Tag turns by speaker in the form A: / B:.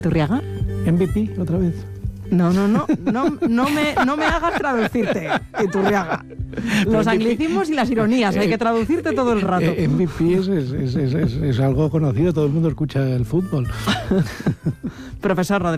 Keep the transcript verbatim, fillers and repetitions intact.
A: ¿Iturriaga?
B: M V P, otra vez.
A: No, no, no, no, no, me, no me hagas traducirte, Iturriaga. Los anglicismos y las ironías, hay que traducirte todo el rato.
B: M V P es, es, es, es, es algo conocido, todo el mundo escucha el fútbol.
A: Profesor Rodríguez.